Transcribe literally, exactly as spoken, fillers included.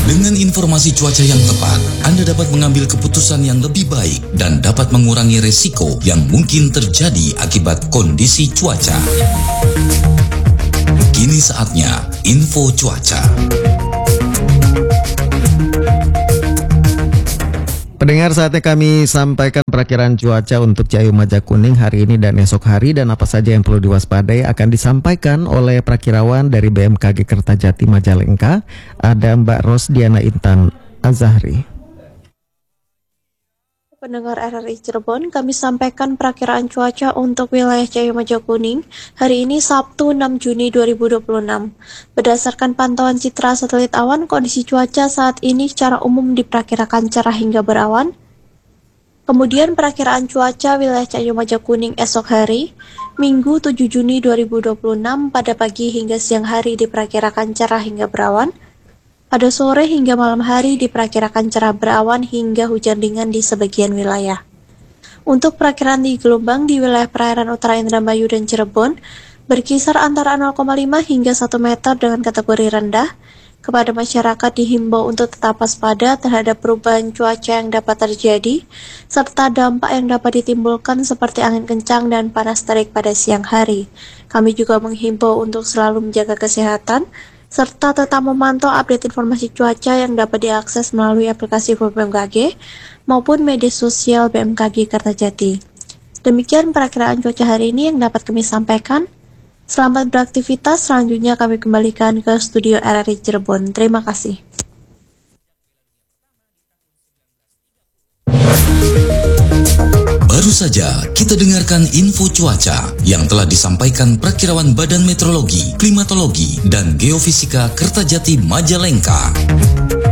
Dengan informasi cuaca yang tepat, Anda dapat mengambil keputusan yang lebih baik dan dapat mengurangi resiko yang mungkin terjadi akibat kondisi cuaca. Kini saatnya info cuaca. Pendengar, saatnya kami sampaikan perakiraan cuaca untuk Ciayu Majakuning hari ini dan esok hari, dan apa saja yang perlu diwaspadai akan disampaikan oleh prakirawan dari B M K G Kertajati Majalengka, ada Mbak Rosdiana Intan Azahri. Pendengar R R I Cirebon, kami sampaikan perakiraan cuaca untuk wilayah Ciayu Majakuning hari ini Sabtu enam Juni dua ribu dua puluh enam. Berdasarkan pantauan citra satelit awan, kondisi cuaca saat ini secara umum diperkirakan cerah hingga berawan. Kemudian perakiraan cuaca wilayah Ciayu Majakuning esok hari, Minggu tujuh Juni dua ribu dua puluh enam, pada pagi hingga siang hari diperkirakan cerah hingga berawan. Pada sore hingga malam hari diperkirakan cerah berawan hingga hujan ringan di sebagian wilayah. Untuk perakiraan tinggi gelombang di wilayah perairan utara Indramayu dan Cirebon berkisar antara nol koma lima hingga satu meter dengan kategori rendah. Kepada masyarakat dihimbau untuk tetap waspada terhadap perubahan cuaca yang dapat terjadi, serta dampak yang dapat ditimbulkan seperti angin kencang dan panas terik pada siang hari. Kami juga menghimbau untuk selalu menjaga kesehatan, serta tetap memantau update informasi cuaca yang dapat diakses melalui aplikasi B M K G maupun media sosial B M K G Kertajati. Demikian perakiraan cuaca hari ini yang dapat kami sampaikan. Selamat beraktivitas, selanjutnya kami kembalikan ke studio R R I Cirebon. Terima kasih. Baru saja kita dengarkan info cuaca yang telah disampaikan Prakirawan Badan Meteorologi, Klimatologi, dan Geofisika Kertajati Majalengka.